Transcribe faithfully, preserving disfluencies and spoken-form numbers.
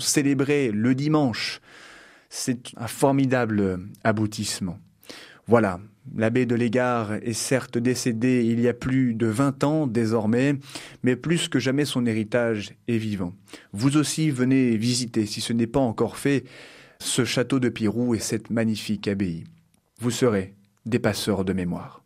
célébré le dimanche. C'est un formidable aboutissement. Voilà, l'abbé de Légare est certes décédé il y a plus de vingt ans désormais, mais plus que jamais son héritage est vivant. Vous aussi venez visiter, si ce n'est pas encore fait, ce château de Pirou et cette magnifique abbaye. Vous serez des passeurs de mémoire.